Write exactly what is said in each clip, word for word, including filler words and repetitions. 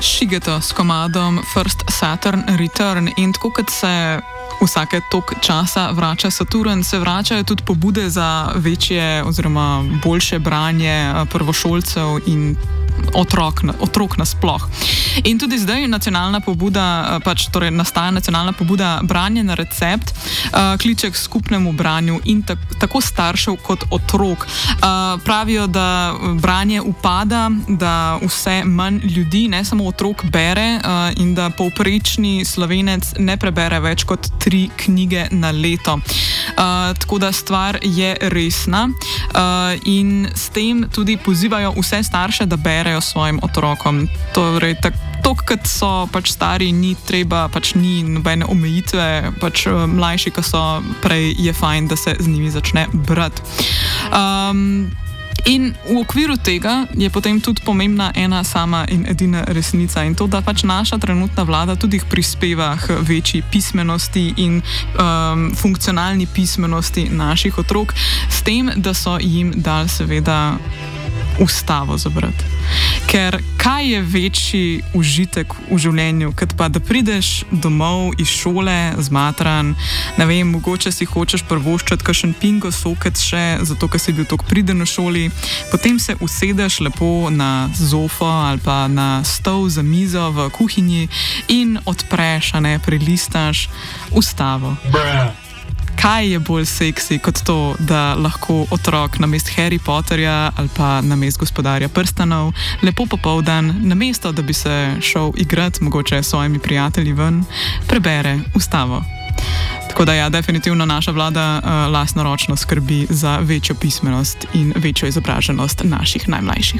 Šigeto s komadom First Saturn Return in tako kot se vsake tok časa vrača Saturn, se vračajo tudi pobude za večje oziroma boljše branje prvošolcev in otrok, otrok nasploh. In tudi zdaj nacionalna pobuda, pač torej nastaja nacionalna pobuda branje na recept, uh, kliče k skupnemu branju in tak, tako staršev kot otrok. Uh, pravijo, da branje upada, da vse manj ljudi, ne samo otrok, bere uh, in da povprečni Slovenec ne prebere več kot tri knjige na leto. Uh, tako da stvar je resna uh, in s tem tudi pozivajo vse starše, da berejo svojim otrokom. Torej, tako kot so pač stari, ni treba, pač ni nobene omejitve, pač uh, mlajši, ko so prej, je fajn, da se z njimi začne brati. Um, In v okviru tega je potem tudi pomembna ena sama in edina resnica in to, da pač naša trenutna vlada tudi prispeva k večji pismenosti in um, funkcionalni pismenosti naših otrok, s tem, da so jim dali seveda ustavo za brati. Ker kaj je večji užitek v življenju, kot pa da prideš domov iz šole zmatran, ne vem, mogoče si hočeš prvoščati kakšen pingo sokec še, zato ker si bil toliko priden v šoli, potem se usedeš lepo na zofo ali pa na stol za mizo v kuhinji in odpreš, a ne, prelistaš ustavo. Bruh. Kaj je bolj seksi kot to, da lahko otrok namesto Harry Potterja ali pa namesto Gospodarja prstanov lepo popoldan, namesto da bi se šel igrati mogoče s svojimi prijatelji ven, prebere ustavo. Tako da ja, definitivno naša vlada uh, lastnoročno skrbi za večjo pismenost in večjo izobraženost naših najmlajših.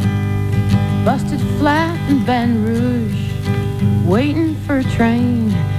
Busted flat in Baton Rouge, waiting for a train.